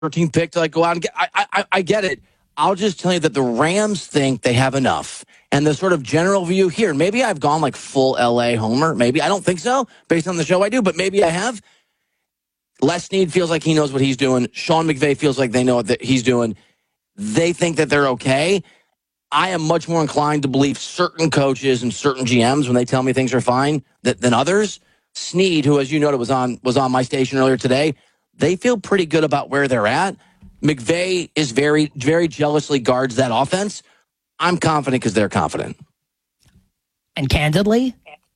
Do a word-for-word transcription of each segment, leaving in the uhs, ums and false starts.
thirteenth pick to like go out and get. I, I I get it. I'll just tell you that the Rams think they have enough, and the sort of general view here. Maybe I've gone like full L A homer. Maybe I don't think so, based on the show I do, but maybe I have. Les Snead feels like he knows what he's doing. Sean McVay feels like they know what he's doing. They think that they're okay. I am much more inclined to believe certain coaches and certain G Ms when they tell me things are fine than, than others. Snead, who, as you noted, was on was on my station earlier today, they feel pretty good about where they're at. McVay is very, very jealously guards that offense. I'm confident because they're confident. And candidly,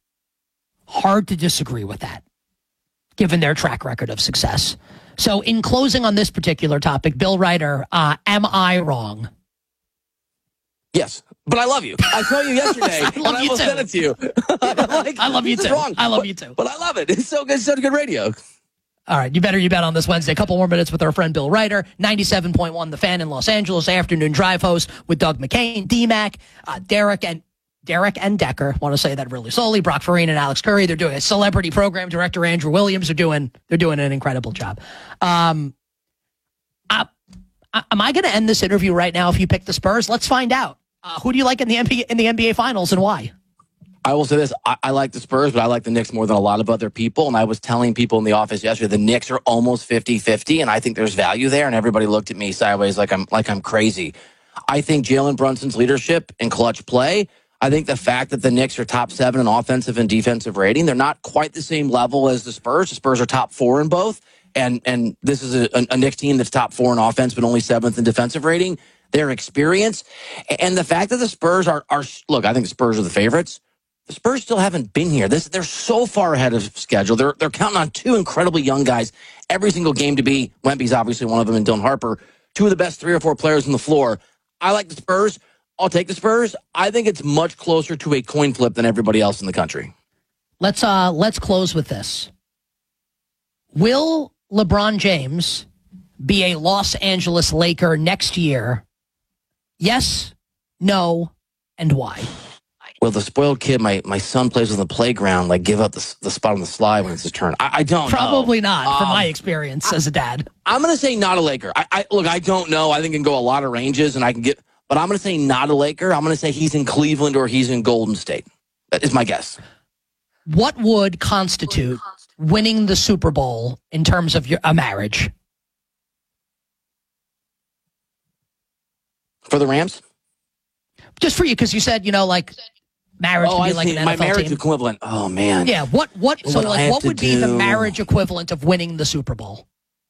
hard to disagree with that, given their track record of success. So in closing on this particular topic, Bill Ryder, uh, am I wrong? Yes, but I love you. I saw you yesterday, I love and I you almost too. sent it to you. like, I love you too. Wrong, I love but, you too. But I love it. It's so good. It's so good radio. All right, you better you bet on this Wednesday. A couple more minutes with our friend Bill Ryder, ninety-seven point one The Fan in Los Angeles, afternoon drive host with Doug McCain, D-Mac, uh, Derek and Derek and Decker. Want to say that really slowly. Brock Farina and Alex Curry. They're doing a celebrity program. Director Andrew Williams are doing they're doing an incredible job. Um, I, I, am I going to end this interview right now if you pick the Spurs? Let's find out. Uh, who do you like in the N B A, in the N B A Finals and why? I will say this. I, I like the Spurs, but I like the Knicks more than a lot of other people. And I was telling people in the office yesterday, the Knicks are almost fifty-fifty, and I think there's value there. And everybody looked at me sideways like I'm like I'm crazy. I think Jalen Brunson's leadership and clutch play. I think the fact that the Knicks are top seven in offensive and defensive rating, they're not quite the same level as the Spurs. The Spurs are top four in both. And and this is a, a Knicks team that's top four in offense, but only seventh in defensive rating. Their experience. And the fact that the Spurs are, are look, I think the Spurs are the favorites. The Spurs still haven't been here. This, they're so far ahead of schedule. They're they're counting on two incredibly young guys every single game to be. Wemby's obviously one of them, and Dylan Harper, two of the best three or four players on the floor. I like the Spurs. I'll take the Spurs. I think it's much closer to a coin flip than everybody else in the country. Let's uh let's close with this. Will LeBron James be a Los Angeles Laker next year? Yes, no, and why? Well, the spoiled kid, my, my son plays on the playground, like give up the, the spot on the slide when it's his turn. I, I don't Probably know. not, from um, my experience I, as a dad. I'm going to say not a Laker. I, I Look, I don't know. I think it can go a lot of ranges, and I can get, but I'm going to say not a Laker. I'm going to say he's in Cleveland or he's in Golden State. That is my guess. What would constitute winning the Super Bowl in terms of your, a marriage? For the Rams? Just for you, because you said, you know, like, marriage oh, would be I like see. an N F L My marriage team. equivalent. Oh, man. Yeah, what, what, what so, would like, what would be do? the marriage equivalent of winning the Super Bowl?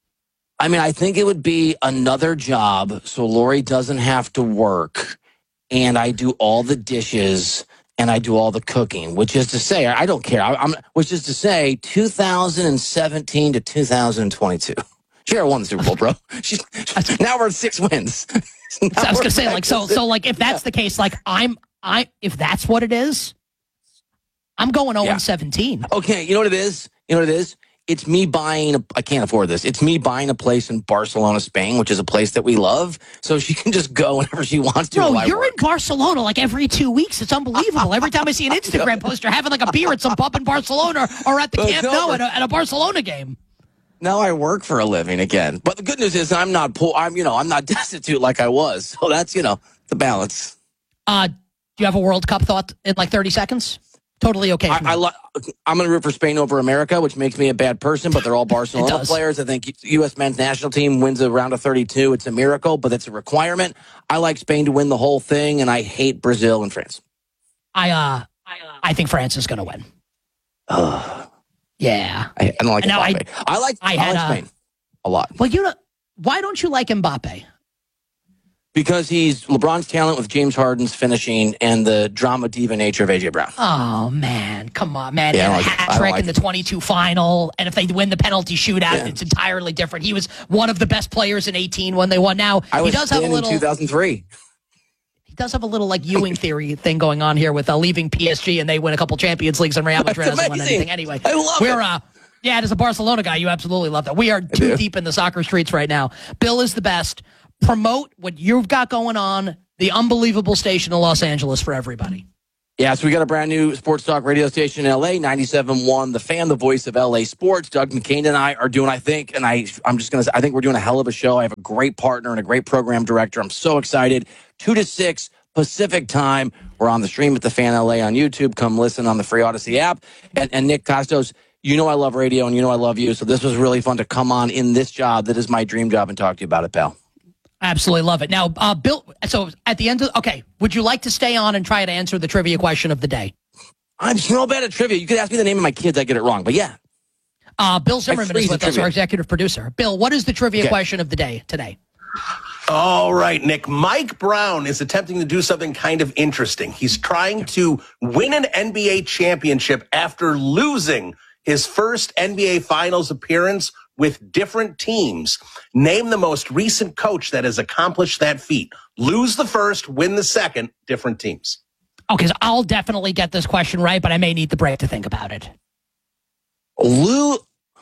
I mean, I think it would be another job so Lori doesn't have to work, and I do all the dishes, and I do all the cooking, which is to say, I don't care. I, I'm, which is to say, two thousand seventeen to two thousand twenty-two. She already won the Super Bowl, bro. She's, now we're at six wins. So I was gonna say, like, so, so, like, if that's the case, like, I'm, I, if that's what it is, I'm going oh and seventeen. Okay, you know what it is? You know what it is? It's me buying, a, I can't afford this. It's me buying a place in Barcelona, Spain, which is a place that we love. So she can just go whenever she wants to. Bro, you're in Barcelona like every two weeks. It's unbelievable. Every time I see an Instagram post, you're having like a beer at some pub in Barcelona or at the Well, Camp it's Nou over. at a, at a Barcelona game. Now I work for a living again. But the good news is I'm not poor. I'm, you know, I'm not destitute like I was. So that's, you know, the balance. Uh, do you have a World Cup thought in like thirty seconds? Totally okay. I, I li- I'm going to root for Spain over America, which makes me a bad person, but they're all Barcelona players. I think U S men's national team wins a round of thirty-two. It's a miracle, but it's a requirement. I like Spain to win the whole thing, and I hate Brazil and France. I uh, I, uh, I think France is going to win. Ugh. Yeah. I, I don't like No, Mbappe. I, I like, I I had, like uh, Spain a lot. Well, you know, why don't you like Mbappe? Because he's LeBron's talent with James Harden's finishing and the drama diva nature of A J Brown. Oh, man. Come on, man. Yeah, He I had don't a like it. I hat don't trick like in the it. twenty-two final. And if they win the penalty shootout, Yeah. it's entirely different. He was one of the best players in eighteen when they won. Now, I he was does have a thin little. in two thousand three. He does have a little like Ewing theory thing going on here with uh, leaving P S G and they win a couple Champions Leagues and Real Madrid That's doesn't win amazing. anything anyway. I love We're, it. Uh, yeah, as a Barcelona guy, you absolutely love that. We are too do. deep in the soccer streets right now. Bill is the best. Promote what you've got going on, the unbelievable station in Los Angeles for everybody. Yeah, so we got a brand new sports talk radio station in L A, ninety-seven point one, The Fan, the voice of L A sports. Doug McCain and I are doing, I think, and I, I'm just going to say, I think we're doing a hell of a show. I have a great partner and a great program director. I'm so excited. two to six Pacific time. We're on the stream at The Fan L A on YouTube. Come listen on the free Odyssey app. And, and Nick Costos, you know I love radio and you know I love you. So this was really fun to come on in this job that is my dream job and talk to you about it, pal. Absolutely love it. Now, uh, Bill, so at the end of, okay, would you like to stay on and try to answer the trivia question of the day? I'm so bad at trivia. You could ask me the name of my kids, I get it wrong. But yeah. Uh, Bill Zimmerman is with us, trivia. our executive producer. Bill, what is the trivia Okay. question of the day today? All right, Nick. Mike Brown is attempting to do something kind of interesting. He's trying to win an N B A championship after losing his first N B A Finals appearance with different teams. Name the most recent coach that has accomplished that feat. Lose the first, win the second, different teams. Okay, so I'll definitely get this question right, but I may need the break to think about it. Lou,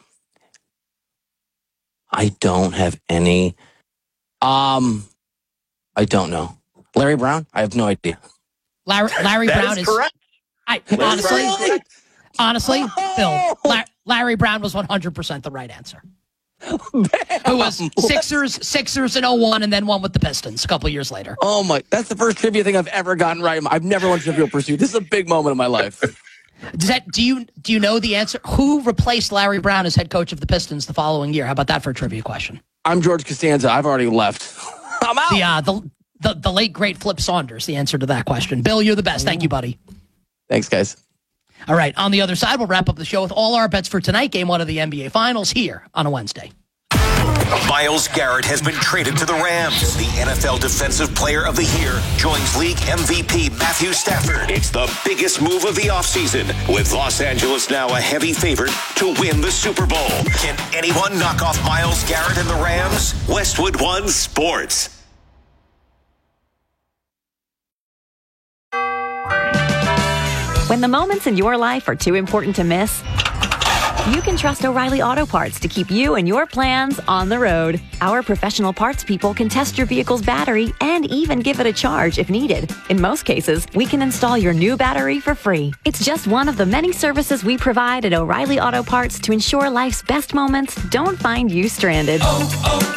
I don't have any. Um, I don't know. Larry Brown? I have no idea. Larry, Larry That Brown is is, correct. I, Larry honestly, Brown is correct. honestly, Bill, La- Larry Brown was one hundred percent the right answer. Who was Sixers, Sixers in oh one, and then one with the Pistons a couple years later. Oh my, that's the first trivia thing I've ever gotten right. I've never won Trivial Pursuit. This is a big moment in my life. Does that, do you do you know the answer? Who replaced Larry Brown as head coach of the Pistons the following year? How about that for a trivia question? I'm George Costanza. I've already left. I'm out. The, uh, the, the, the late, great Flip Saunders, the answer to that question. Bill, you're the best. Thank you, buddy. Thanks, guys. All right, on the other side, we'll wrap up the show with all our bets for tonight, game one of the N B A Finals here on a Wednesday. Myles Garrett has been traded to the Rams. The N F L Defensive Player of the Year joins league M V P Matthew Stafford. It's the biggest move of the offseason, with Los Angeles now a heavy favorite to win the Super Bowl. Can anyone knock off Myles Garrett and the Rams? Westwood One Sports. When the moments in your life are too important to miss, you can trust O'Reilly Auto Parts to keep you and your plans on the road. Our professional parts people can test your vehicle's battery and even give it a charge if needed. In most cases, we can install your new battery for free. It's just one of the many services we provide at O'Reilly Auto Parts to ensure life's best moments don't find you stranded.